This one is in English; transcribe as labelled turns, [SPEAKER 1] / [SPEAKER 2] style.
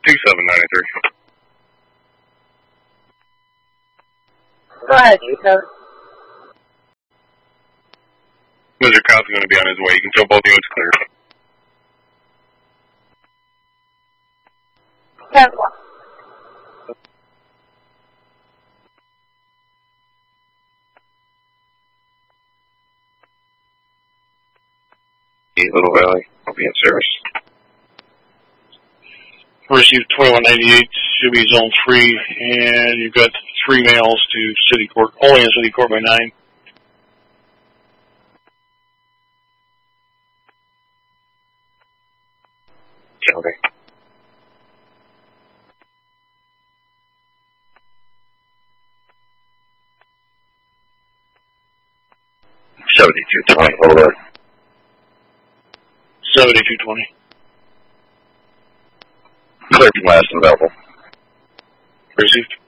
[SPEAKER 1] 2793.
[SPEAKER 2] Go ahead, Utah.
[SPEAKER 1] Mr. Cobb's going to be on his way. You can show both units clear.
[SPEAKER 2] 10-1.
[SPEAKER 1] Little Valley, I'll be in service.
[SPEAKER 3] Received 2198, should be zone 3, and you've got 3 males to city court, only in city court by 9.
[SPEAKER 1] Okay. $72.20, over.
[SPEAKER 3] 7220.
[SPEAKER 1] Clear from last available.
[SPEAKER 3] Received.